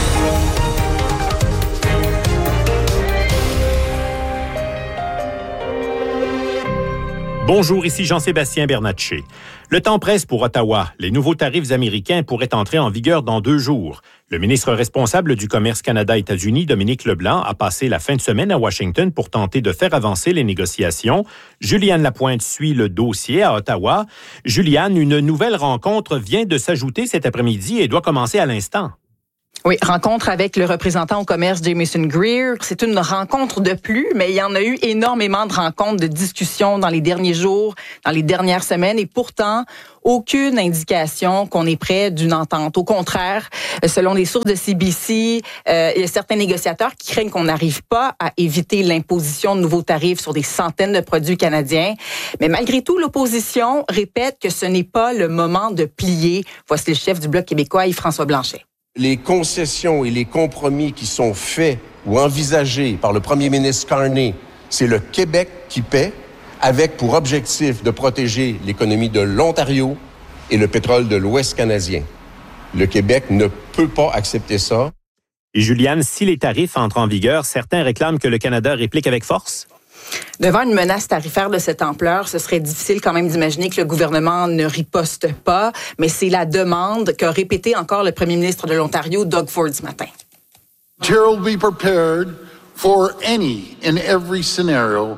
Bonjour, ici Jean-Sébastien Bernatchez. Le temps presse pour Ottawa. Les nouveaux tarifs américains pourraient entrer en vigueur dans deux jours. Le ministre responsable du commerce Canada-États-Unis, Dominique Leblanc, a passé la fin de semaine à Washington pour tenter de faire avancer les négociations. Juliane Lapointe suit le dossier à Ottawa. Juliane, une nouvelle rencontre vient de s'ajouter cet après-midi et doit commencer à l'instant. Oui, rencontre avec le représentant au commerce Jamieson Greer. C'est une rencontre de plus, mais il y en a eu énormément de rencontres, de discussions dans les derniers jours, dans les dernières semaines, et pourtant, aucune indication qu'on est près d'une entente. Au contraire, selon les sources de C B C, euh, il y a certains négociateurs qui craignent qu'on n'arrive pas à éviter l'imposition de nouveaux tarifs sur des centaines de produits canadiens. Mais malgré tout, l'opposition répète que ce n'est pas le moment de plier. Voici le chef du Bloc québécois, Yves-François Blanchet. Les concessions et les compromis qui sont faits ou envisagés par le premier ministre Carney, c'est le Québec qui paie, avec pour objectif de protéger l'économie de l'Ontario et le pétrole de l'Ouest canadien. Le Québec ne peut pas accepter ça. Et Juliane, si les tarifs entrent en vigueur, certains réclament que le Canada réplique avec force? Devant une menace tarifaire de cette ampleur, ce serait difficile quand même d'imaginer que le gouvernement ne riposte pas, mais c'est la demande qu'a répété encore le premier ministre de l'Ontario, Doug Ford, ce matin. Ontario will be prepared for any and every scenario.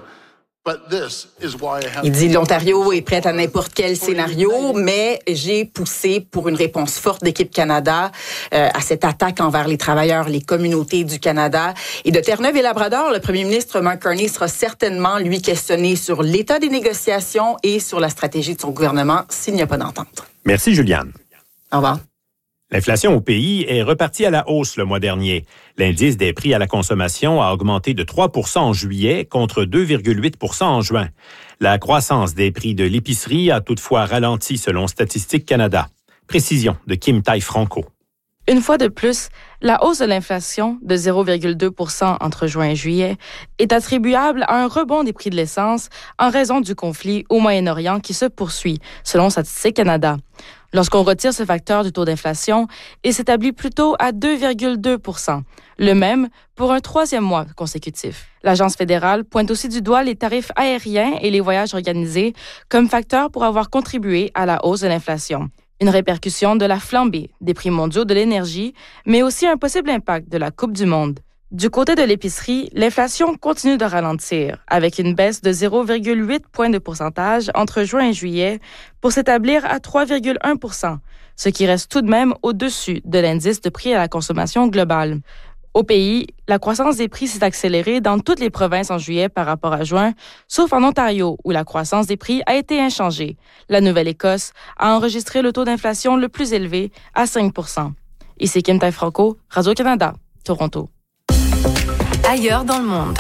Il dit l'Ontario est prête à n'importe quel scénario, mais j'ai poussé pour une réponse forte d'Équipe Canada euh, à cette attaque envers les travailleurs, les communautés du Canada. Et de Terre-Neuve et Labrador, le premier ministre Mark Carney sera certainement, lui, questionné sur l'état des négociations et sur la stratégie de son gouvernement s'il n'y a pas d'entente. Merci, Juliane. Au revoir. L'inflation au pays est repartie à la hausse le mois dernier. L'indice des prix à la consommation a augmenté de trois pour cent en juillet contre deux virgule huit pour cent en juin. La croissance des prix de l'épicerie a toutefois ralenti selon Statistique Canada. Précision de Kim Tai-Franco. Une fois de plus, la hausse de l'inflation de zéro virgule deux pour cent entre juin et juillet est attribuable à un rebond des prix de l'essence en raison du conflit au Moyen-Orient qui se poursuit, selon Statistique Canada. Lorsqu'on retire ce facteur du taux d'inflation, il s'établit plutôt à deux virgule deux pour cent, le même pour un troisième mois consécutif. L'Agence fédérale pointe aussi du doigt les tarifs aériens et les voyages organisés comme facteurs pour avoir contribué à la hausse de l'inflation. Une répercussion de la flambée des prix mondiaux de l'énergie, mais aussi un possible impact de la Coupe du Monde. Du côté de l'épicerie, l'inflation continue de ralentir, avec une baisse de zéro virgule huit points de pourcentage entre juin et juillet pour s'établir à trois virgule un pour cent, ce qui reste tout de même au-dessus de l'indice de prix à la consommation globale. Au pays, la croissance des prix s'est accélérée dans toutes les provinces en juillet par rapport à juin, sauf en Ontario, où la croissance des prix a été inchangée. La Nouvelle-Écosse a enregistré le taux d'inflation le plus élevé à cinq pour cent. Ici Kim Tai-Franco, Radio-Canada, Toronto. Ailleurs dans le monde.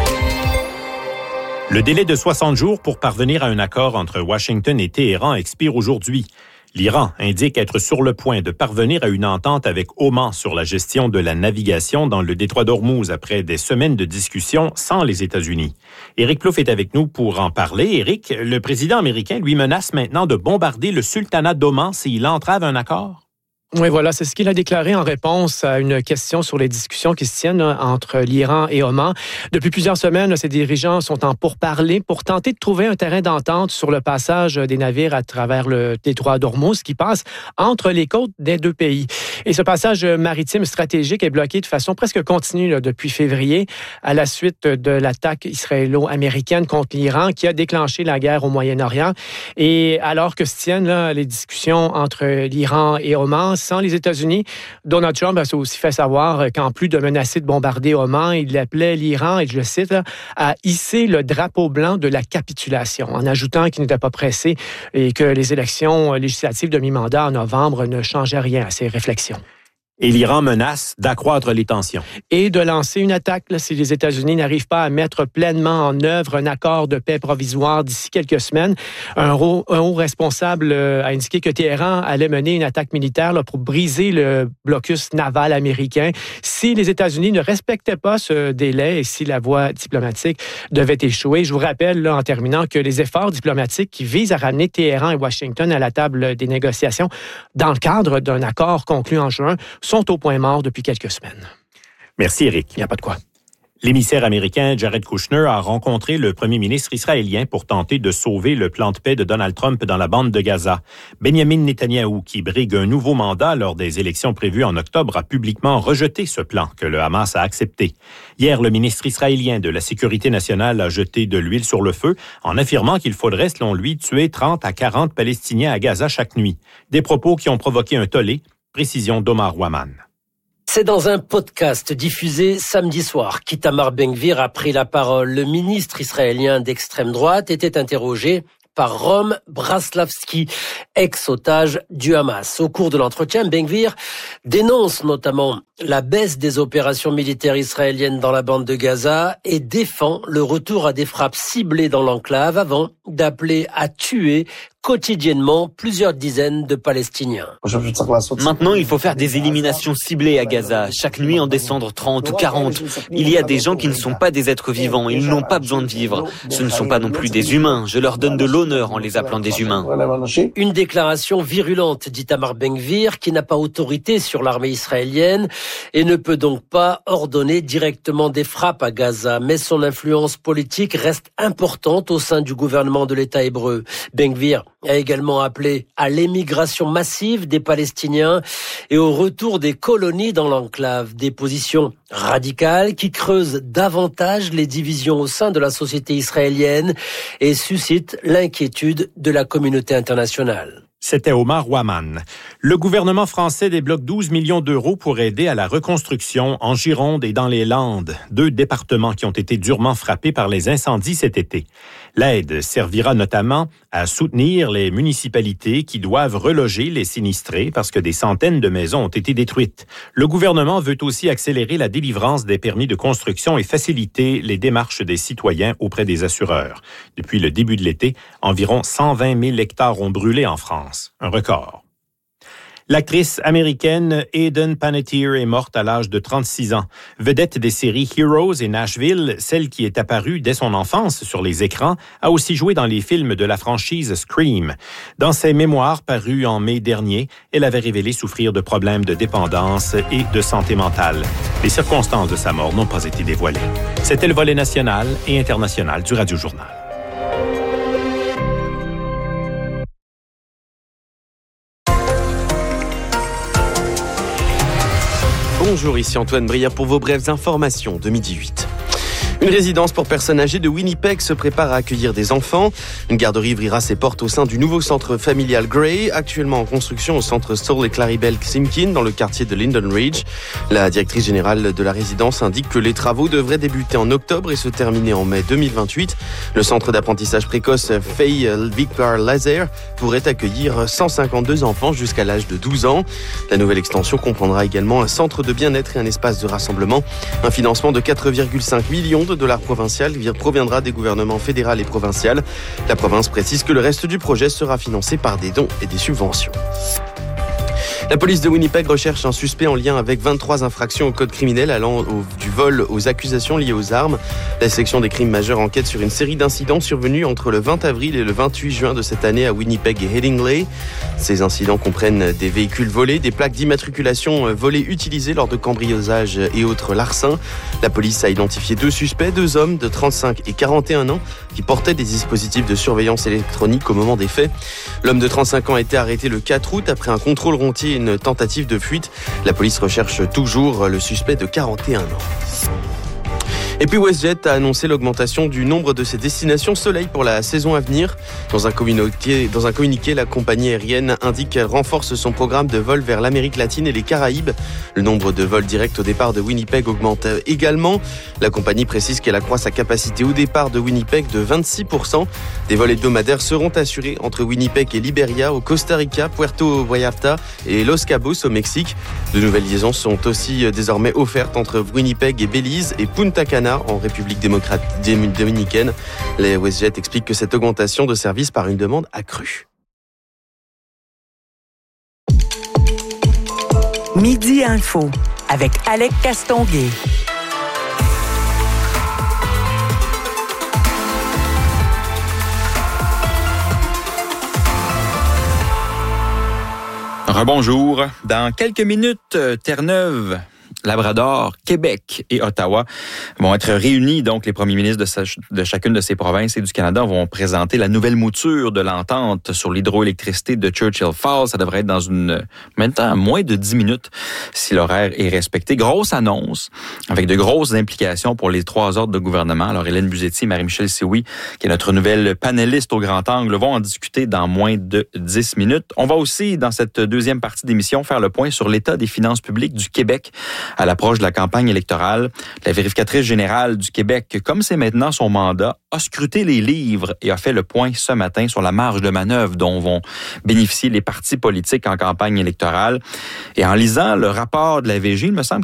Le délai de soixante jours pour parvenir à un accord entre Washington et Téhéran expire aujourd'hui. L'Iran indique être sur le point de parvenir à une entente avec Oman sur la gestion de la navigation dans le détroit d'Ormuz après des semaines de discussions sans les États-Unis. Éric Plouffe est avec nous pour en parler. Éric, le président américain lui menace maintenant de bombarder le sultanat d'Oman s'il entrave un accord? Oui, voilà, c'est ce qu'il a déclaré en réponse à une question sur les discussions qui se tiennent entre l'Iran et Oman. Depuis plusieurs semaines, ces dirigeants sont en pourparlers pour tenter de trouver un terrain d'entente sur le passage des navires à travers le détroit d'Ormuz qui passe entre les côtes des deux pays. Et ce passage maritime stratégique est bloqué de façon presque continue là, depuis février à la suite de l'attaque israélo-américaine contre l'Iran qui a déclenché la guerre au Moyen-Orient. Et alors que se tiennent là, les discussions entre l'Iran et Oman, sans les États-Unis, Donald Trump a aussi fait savoir qu'en plus de menacer de bombarder Oman, il appelait l'Iran, et je le cite, là, à hisser le drapeau blanc de la capitulation, en ajoutant qu'il n'était pas pressé et que les élections législatives de mi-mandat en novembre ne changeaient rien à ses réflexions. Et l'Iran menace d'accroître les tensions. Et de lancer une attaque là, si les États-Unis n'arrivent pas à mettre pleinement en œuvre un accord de paix provisoire d'ici quelques semaines. Un haut, un haut responsable a indiqué que Téhéran allait mener une attaque militaire là, pour briser le blocus naval américain si les États-Unis ne respectaient pas ce délai et si la voie diplomatique devait échouer. Je vous rappelle là, en terminant que les efforts diplomatiques qui visent à ramener Téhéran et Washington à la table des négociations dans le cadre d'un accord conclu en juin sont au point mort depuis quelques semaines. Merci, Éric. Il n'y a pas de quoi. L'émissaire américain Jared Kushner a rencontré le premier ministre israélien pour tenter de sauver le plan de paix de Donald Trump dans la bande de Gaza. Benjamin Netanyahou, qui brigue un nouveau mandat lors des élections prévues en octobre, a publiquement rejeté ce plan que le Hamas a accepté. Hier, le ministre israélien de la Sécurité nationale a jeté de l'huile sur le feu en affirmant qu'il faudrait, selon lui, tuer trente à quarante Palestiniens à Gaza chaque nuit. Des propos qui ont provoqué un tollé. Précision d'Omar Waman. C'est dans un podcast diffusé samedi soir qu'Itamar Ben-Gvir a pris la parole. Le ministre israélien d'extrême droite était interrogé par Rom Braslavski, ex-otage du Hamas. Au cours de l'entretien, Ben-Gvir dénonce notamment la baisse des opérations militaires israéliennes dans la bande de Gaza et défend le retour à des frappes ciblées dans l'enclave avant d'appeler à tuer quotidiennement plusieurs dizaines de Palestiniens. Maintenant, il faut faire des éliminations ciblées à Gaza. Chaque nuit, en descendre trente ou quarante. Il y a des gens qui ne sont pas des êtres vivants. Ils n'ont pas besoin de vivre. Ce ne sont pas non plus des humains. Je leur donne de l'honneur en les appelant des humains. Une déclaration virulente d'Itamar Ben-Gvir qui n'a pas autorité sur l'armée israélienne et ne peut donc pas ordonner directement des frappes à Gaza. Mais son influence politique reste importante au sein du gouvernement de l'État hébreu. Ben-Gvir a également appelé à l'émigration massive des Palestiniens et au retour des colonies dans l'enclave. Des positions radicales qui creusent davantage les divisions au sein de la société israélienne et suscitent l'inquiétude de la communauté internationale. C'était Omar Waman. Le gouvernement français débloque douze millions d'euros pour aider à la reconstruction en Gironde et dans les Landes, deux départements qui ont été durement frappés par les incendies cet été. L'aide servira notamment à soutenir les municipalités qui doivent reloger les sinistrés parce que des centaines de maisons ont été détruites. Le gouvernement veut aussi accélérer la délivrance des permis de construction et faciliter les démarches des citoyens auprès des assureurs. Depuis le début de l'été, environ cent vingt mille hectares ont brûlé en France. Un record. L'actrice américaine Hayden Panettiere est morte à l'âge de trente-six ans. Vedette des séries Heroes et Nashville, celle qui est apparue dès son enfance sur les écrans, a aussi joué dans les films de la franchise Scream. Dans ses mémoires parus en mai dernier, elle avait révélé souffrir de problèmes de dépendance et de santé mentale. Les circonstances de sa mort n'ont pas été dévoilées. C'était le volet national et international du Radio Journal. Bonjour, ici Antoine Brière pour vos brèves informations de midi huit. Une résidence pour personnes âgées de Winnipeg se prépare à accueillir des enfants. Une garderie ouvrira ses portes au sein du nouveau centre familial Gray, actuellement en construction au centre Saul et Claribel Simkin dans le quartier de Linden Ridge. La directrice générale de la résidence indique que les travaux devraient débuter en octobre et se terminer en mai deux mille vingt-huit. Le centre d'apprentissage précoce Faye Victor Laser pourrait accueillir cent cinquante-deux enfants jusqu'à l'âge de douze ans. La nouvelle extension comprendra également un centre de bien-être et un espace de rassemblement. Un financement de quatre virgule cinq millions de dollars provincial proviendra des gouvernements fédéral et provincial. La province précise que le reste du projet sera financé par des dons et des subventions. La police de Winnipeg recherche un suspect en lien avec vingt-trois infractions au code criminel allant au, du vol aux accusations liées aux armes. La section des crimes majeurs enquête sur une série d'incidents survenus entre le vingt avril et le vingt-huit juin de cette année à Winnipeg et Headingley. Ces incidents comprennent des véhicules volés, des plaques d'immatriculation volées utilisées lors de cambriolages et autres larcins. La police a identifié deux suspects, deux hommes de trente-cinq et quarante et un ans qui portaient des dispositifs de surveillance électronique au moment des faits. L'homme de trente-cinq ans a été arrêté le quatre août après un contrôle routier et une tentative de fuite. La police recherche toujours le suspect de quarante et un ans. Et puis WestJet a annoncé l'augmentation du nombre de ses destinations soleil pour la saison à venir. Dans un communiqué, dans un communiqué, la compagnie aérienne indique qu'elle renforce son programme de vols vers l'Amérique latine et les Caraïbes. Le nombre de vols directs au départ de Winnipeg augmente également. La compagnie précise qu'elle accroît sa capacité au départ de Winnipeg de vingt-six pour cent. Des vols hebdomadaires seront assurés entre Winnipeg et Liberia, au Costa Rica, Puerto Vallarta et Los Cabos au Mexique. De nouvelles liaisons sont aussi désormais offertes entre Winnipeg et Belize et Punta Cana en République démocratique dominicaine. Les WestJet expliquent que cette augmentation de service par une demande accrue. Midi Info avec Alec Castonguay. Rebonjour. Dans quelques minutes, Terre-Neuve, Labrador, Québec et Ottawa vont être réunis. Donc, les premiers ministres de, sa, de chacune de ces provinces et du Canada vont présenter la nouvelle mouture de l'entente sur l'hydroélectricité de Churchill Falls. Ça devrait être dans une, maintenant, moins de dix minutes si l'horaire est respecté. Grosse annonce avec de grosses implications pour les trois ordres de gouvernement. Alors, Hélène Buzetti et Marie-Michel Sioui, qui est notre nouvelle panéliste au grand angle, vont en discuter dans moins de dix minutes. On va aussi, dans cette deuxième partie d'émission, faire le point sur l'état des finances publiques du Québec à l'approche de la campagne électorale. La vérificatrice générale du Québec, comme c'est maintenant son mandat, a scruté les livres et a fait le point ce matin sur la marge de manœuvre dont vont bénéficier les partis politiques en campagne électorale. Et en lisant le rapport de la V G, il me semble